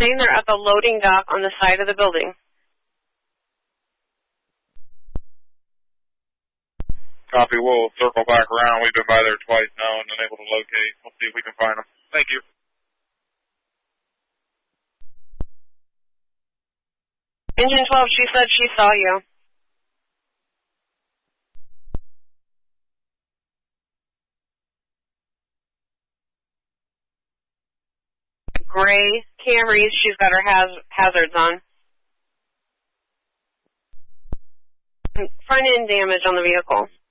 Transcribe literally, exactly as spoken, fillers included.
saying they're at the loading dock on the side of the building. Copy. We'll circle back around. We've been by there twice now and unable to locate. We'll see if we can find them. Thank you. Engine twelve, she said she saw you. Gray Camry, she's got her haz- hazards on. Front end damage on the vehicle.